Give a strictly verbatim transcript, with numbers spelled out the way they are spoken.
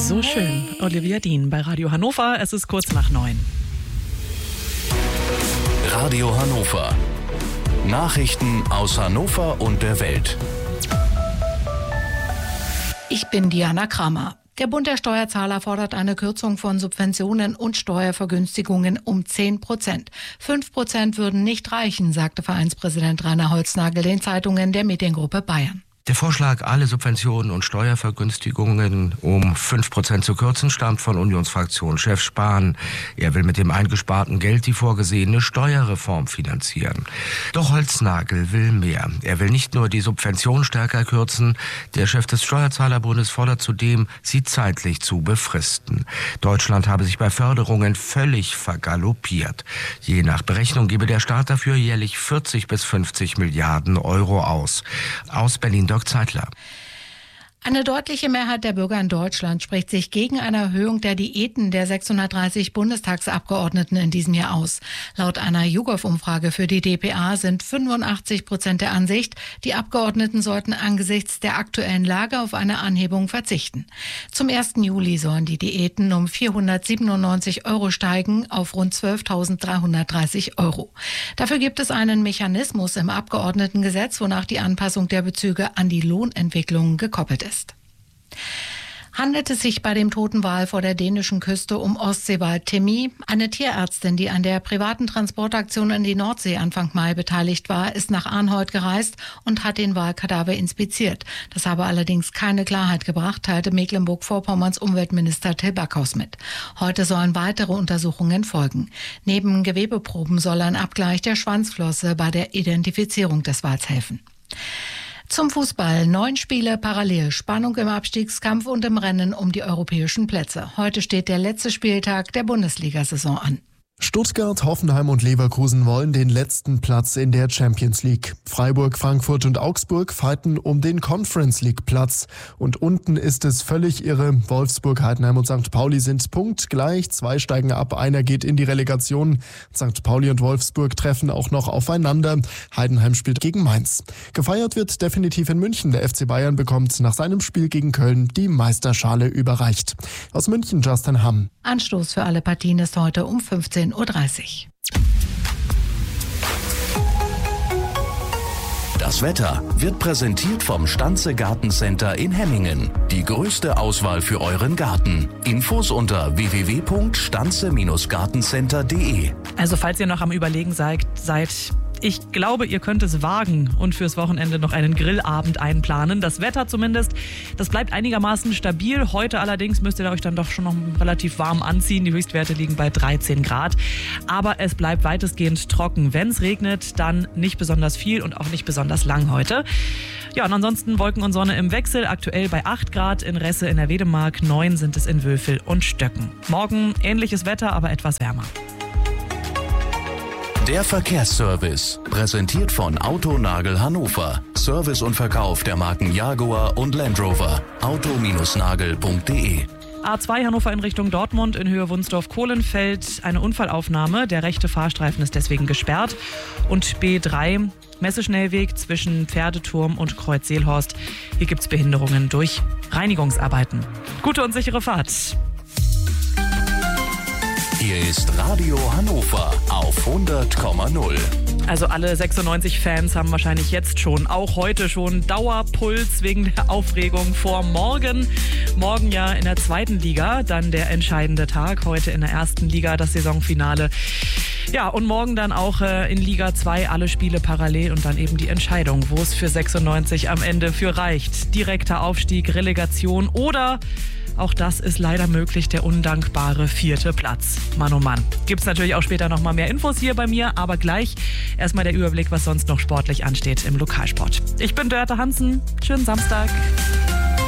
So schön. Olivia Dean bei Radio Hannover. Es ist kurz nach neun. Radio Hannover. Nachrichten aus Hannover und der Welt. Ich bin Diana Kramer. Der Bund der Steuerzahler fordert eine Kürzung von Subventionen und Steuervergünstigungen um zehn Prozent. Fünf Prozent würden nicht reichen, sagte Vereinspräsident Rainer Holznagel den Zeitungen der Mediengruppe Bayern. Der Vorschlag, alle Subventionen und Steuervergünstigungen um fünf Prozent zu kürzen, stammt von Unionsfraktionschef Spahn. Er will mit dem eingesparten Geld die vorgesehene Steuerreform finanzieren. Doch Holznagel will mehr. Er will nicht nur die Subvention stärker kürzen, der Chef des Steuerzahlerbundes fordert zudem, sie zeitlich zu befristen. Deutschland habe sich bei Förderungen völlig vergaloppiert. Je nach Berechnung gebe der Staat dafür jährlich vierzig bis fünfzig Milliarden Euro aus. Aus Berlin Dirk Zeitler. Eine deutliche Mehrheit der Bürger in Deutschland spricht sich gegen eine Erhöhung der Diäten der sechshundertdreißig Bundestagsabgeordneten in diesem Jahr aus. Laut einer YouGov-Umfrage für die D P A sind fünfundachtzig Prozent der Ansicht, die Abgeordneten sollten angesichts der aktuellen Lage auf eine Anhebung verzichten. Zum ersten Juli sollen die Diäten um vierhundertsiebenundneunzig Euro steigen auf rund zwölftausenddreihundertdreißig Euro. Dafür gibt es einen Mechanismus im Abgeordnetengesetz, wonach die Anpassung der Bezüge an die Lohnentwicklung gekoppelt ist. Handelt es sich bei dem toten Wal vor der dänischen Küste um Ostseewal Timmy? Eine Tierärztin, die an der privaten Transportaktion in die Nordsee Anfang Mai beteiligt war, ist nach Arnhold gereist und hat den Walkadaver inspiziert. Das habe allerdings keine Klarheit gebracht, teilte Mecklenburg-Vorpommerns Umweltminister Till Backhaus mit. Heute sollen weitere Untersuchungen folgen. Neben Gewebeproben soll ein Abgleich der Schwanzflosse bei der Identifizierung des Wals helfen. Zum Fußball. Neun Spiele parallel. Spannung im Abstiegskampf und im Rennen um die europäischen Plätze. Heute steht der letzte Spieltag der Bundesliga-Saison an. Stuttgart, Hoffenheim und Leverkusen wollen den letzten Platz in der Champions League. Freiburg, Frankfurt und Augsburg fighten um den Conference League Platz. Und unten ist es völlig irre. Wolfsburg, Heidenheim und Sankt Pauli sind punktgleich. Zwei steigen ab, einer geht in die Relegation. Sankt Pauli und Wolfsburg treffen auch noch aufeinander. Heidenheim spielt gegen Mainz. Gefeiert wird definitiv in München. Der F C Bayern bekommt nach seinem Spiel gegen Köln die Meisterschale überreicht. Aus München Justin Hamm. Anstoß für alle Partien ist heute um fünfzehn Uhr dreißig. Das Wetter wird präsentiert vom Stanze Gartencenter in Hemmingen. Die größte Auswahl für euren Garten. Infos unter w w w punkt stanze gartencenter punkt d e. Also falls ihr noch am Überlegen seid, seid ich glaube, ihr könnt es wagen und fürs Wochenende noch einen Grillabend einplanen. Das Wetter zumindest, das bleibt einigermaßen stabil. Heute allerdings müsst ihr euch dann doch schon noch relativ warm anziehen. Die Höchstwerte liegen bei dreizehn Grad. Aber es bleibt weitestgehend trocken. Wenn es regnet, dann nicht besonders viel und auch nicht besonders lang heute. Ja, und ansonsten Wolken und Sonne im Wechsel. Aktuell bei acht Grad in Resse in der Wedemark, neun sind es in Wülfel und Stöcken. Morgen ähnliches Wetter, aber etwas wärmer. Der Verkehrsservice, präsentiert von Autonagel Hannover. Service und Verkauf der Marken Jaguar und Land Rover. auto nagel punkt d e. A zwei Hannover in Richtung Dortmund in Höhe Wunsdorf-Kohlenfeld. Eine Unfallaufnahme. Der rechte Fahrstreifen ist deswegen gesperrt. Und B drei Messeschnellweg zwischen Pferdeturm und Kreuz Seelhorst. Hier gibt es Behinderungen durch Reinigungsarbeiten. Gute und sichere Fahrt. Hier ist Radio Hannover auf hundert Komma null. Also alle sechsundneunzig-Fans haben wahrscheinlich jetzt schon, auch heute schon, Dauerpuls wegen der Aufregung vor morgen. Morgen ja in der zweiten Liga, dann der entscheidende Tag. Heute in der ersten Liga das Saisonfinale. Ja, und morgen dann auch äh, in Liga zwei alle Spiele parallel und dann eben die Entscheidung, wo es für sechsundneunzig am Ende für reicht. Direkter Aufstieg, Relegation oder... Auch das ist leider möglich, der undankbare vierte Platz. Mann, oh Mann. Gibt's natürlich auch später noch mal mehr Infos hier bei mir, aber gleich erstmal der Überblick, was sonst noch sportlich ansteht im Lokalsport. Ich bin Dörte Hansen. Schönen Samstag.